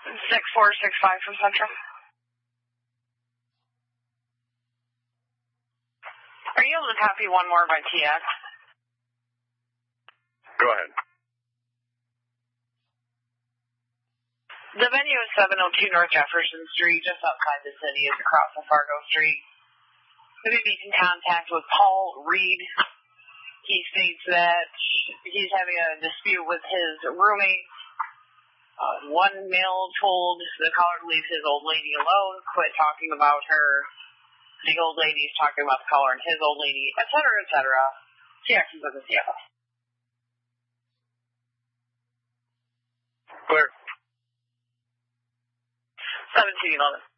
6465 from Central. Are you able to copy one more by TX? Go ahead. The venue is 702 North Jefferson Street, just outside the city. It's across from Fargo Street. We may be in contact with Paul Reed. He states that he's having a dispute with his roommate. One male told the caller to leave his old lady alone, quit talking about her. The old lady's talking about the caller and his old lady, etc., etc. TX is at the CFO. Clear. 1711.